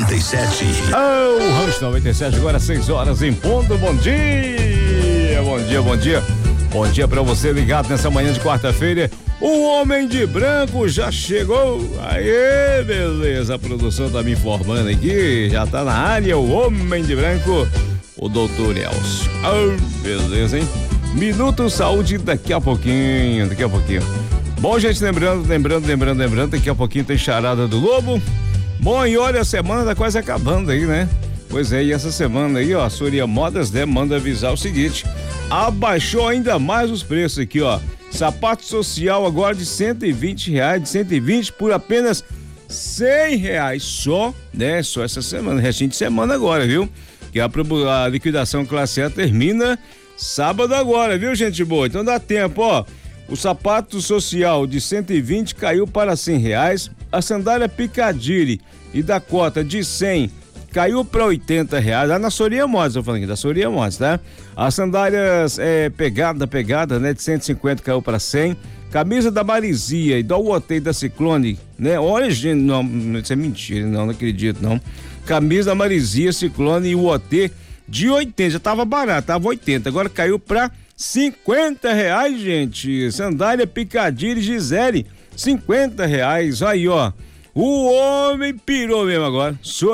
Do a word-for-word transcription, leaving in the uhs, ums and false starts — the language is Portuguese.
noventa e sete. Oh, Rancho noventa e sete, agora seis horas em ponto. Bom dia, bom dia, bom dia. Bom dia pra você ligado nessa manhã de quarta-feira. O Homem de Branco já chegou. Aê, beleza. A produção tá me informando aqui. Já tá na área o Homem de Branco, o doutor Elcio. Oh, beleza, hein? Minuto Saúde daqui a pouquinho, daqui a pouquinho. Bom, gente, lembrando, lembrando, lembrando, lembrando, daqui a pouquinho tem Charada do Lobo. Bom, e olha, a semana tá quase acabando aí, né? Pois é, e essa semana aí, ó, a Soria Modas, né, manda avisar o seguinte: abaixou ainda mais os preços aqui, ó. Sapato social agora de cento e vinte reais, de cento e vinte por apenas cem reais só, né? Só essa semana, restinho de semana agora, viu? Que a, a liquidação classe A termina sábado agora, viu, gente boa? Então dá tempo, ó. O sapato social de cento e vinte caiu para cem reais. A sandália Piccadilly e Dakota de cem caiu para oitenta reais. Lá na Soria Modas, eu falando aqui da Soria Modas, tá? As sandálias é, pegada, pegada, né? De cento e cinquenta caiu para cem. Camisa da Marizia e da Uotei da Ciclone, né? Olha, gente, não, isso é mentira, não, não acredito, não. Camisa da Marizia, Ciclone e Uotei de oitenta, já tava barato, tava oitenta, agora caiu para cinquenta reais, gente. Sandália Piccadilly Gisele, cinquenta reais. Aí, ó. O homem pirou mesmo agora.